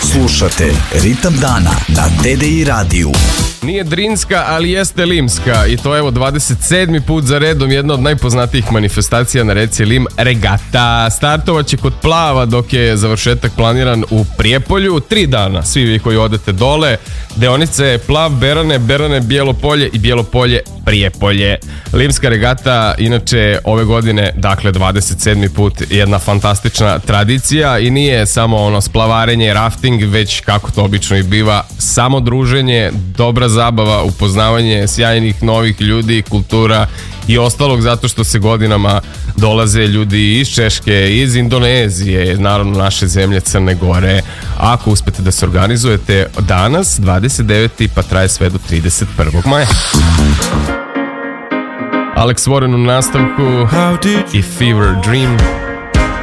Slušate Ritam dana na TDI radiju. Nije Drinska, ali jeste Limska i to evo 27. put za redom jedna od najpoznatijih manifestacija na reci Lim, regata. Startovat će kod Plava dok je završetak planiran u Prijepolju. 3 dana, svi vi koji odete dole. Deonice Plav, Berane, Berane, Bijelo Polje i Bijelo Polje, Prijepolje. Limska regata, inače ove godine, dakle 27. put, jedna fantastična tradicija i nije samo ono splavarenje, rafting, već kako to obično i biva, samo druženje, dobra zabava, upoznavanje sjajnih novih ljudi, kultura i ostalog, zato što se godinama dolaze ljudi iz Češke, iz Indonezije, naravno naše zemlje, Crne Gore. Ako uspete da se organizujete danas, 29. pa traje sve do 31. maja. Alex Warren u nastavku i Fever Dream.